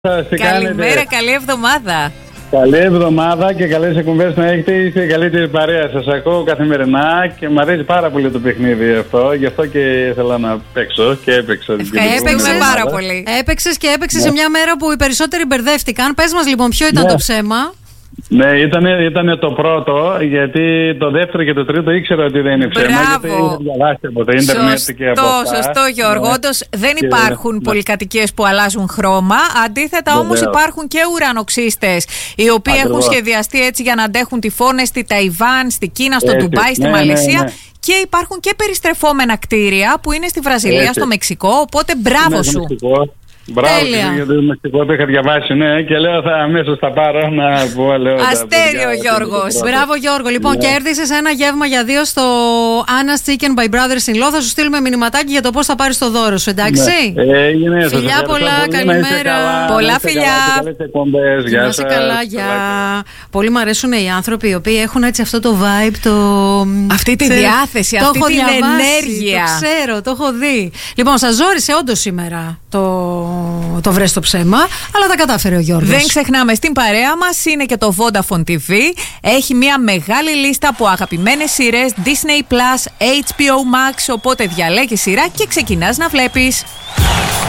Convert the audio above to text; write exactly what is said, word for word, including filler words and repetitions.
Καλημέρα, καλή εβδομάδα. Καλή εβδομάδα και καλές εκπομπές να έχετε. Είστε η καλύτερη παρέα. Σας ακούω καθημερινά και μου αρέσει πάρα πολύ το παιχνίδι αυτό. Γι' αυτό και ήθελα να παίξω και έπαιξα. Έπαιξε πάρα πολύ. Έπαιξες και έπαιξες ναι. σε μια μέρα που οι περισσότεροι μπερδεύτηκαν. Πες μας λοιπόν, ποιο ήταν ναι. το ψέμα? Ναι, ήταν, ήταν το πρώτο, γιατί το δεύτερο και το τρίτο ήξερα ότι δεν είναι ψέμα. Μπράβο. Γιατί είχα διαβάσει από το ίντερνετ σωστό, και από αυτά. Σωστό, Γιώργο. Ναι. Όντως δεν και υπάρχουν ναι. πολυκατοικίες που αλλάζουν χρώμα. Αντίθετα όμως υπάρχουν και ουρανοξύστες, οι οποίοι Ακριβώς. έχουν σχεδιαστεί έτσι για να αντέχουν τυφώνες στη Ταϊβάν, στη Κίνα, στο έτσι. Ντουμπάι, στη ναι, Μαλαισία. Ναι, ναι. Και υπάρχουν και περιστρεφόμενα κτίρια που είναι στη Βραζιλία, έτσι. στο Μεξικό. Οπότε μπράβο ναι, σου. Μπράβο, γιατί το Μεξικό το είχα διαβάσει, ναι, και λέω θα αμέσως τα πάρω να πω. Λέω, Αστέριο ο Γιώργος. Μπράβο, Γιώργο. Λοιπόν, yeah. κέρδισες ένα γεύμα για δύο στο Anna's Chicken by Brothers-in-Law. Θα σου στείλουμε μηνυματάκι για το πώς θα πάρεις το δώρο σου, εντάξει. Ναι. Ε, έγινε, φιλιά πολλά, καλημέρα. Πολλά φιλιά. Να είσαι καλά, γεια. Πολύ μου αρέσουν οι άνθρωποι οι οποίοι έχουν έτσι αυτό το vibe, το... αυτή τη διάθεση, αυτή την ενέργεια. Το ξέρω, το έχω δει. Λοιπόν, σας ζόρισε όντως σήμερα το. Το βρες το ψέμα, αλλά τα κατάφερε ο Γιώργος. Δεν ξεχνάμε, στην παρέα μας είναι και το Vodafone τι βι. Έχει μια μεγάλη λίστα από αγαπημένες σειρές Disney Plus, έιτς μπι ο Max. Οπότε διαλέγεις σειρά και ξεκινάς να βλέπεις.